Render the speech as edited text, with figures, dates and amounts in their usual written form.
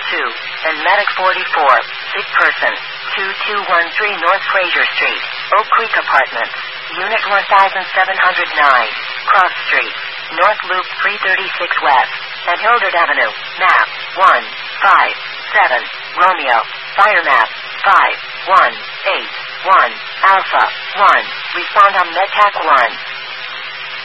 2, and Medic 44, sick person, 2213 North Fraser Street, Oak Creek Apartments, Unit 1709, Cross Street, North Loop 336 West, and Hildred Avenue, map 157, Romeo, fire map 5181, Alpha 1, respond on MedTac 1.